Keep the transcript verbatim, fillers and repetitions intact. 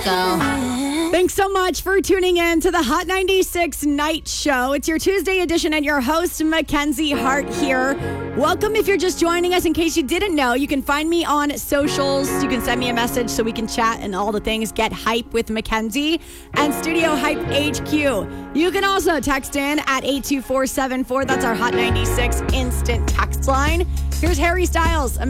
go. Thanks so much for tuning in to the Hot ninety-six Night Show. It's your Tuesday edition and your host, Mackenzie Hart here. Welcome if you're just joining us. In case you didn't know, you can find me on socials. You can send me a message so we can chat and all the things. Get Hype with Mackenzie and Studio Hype H Q. You can also text in at eight two four seven four. That's our Hot ninety-six instant text line. Here's Harry Styles.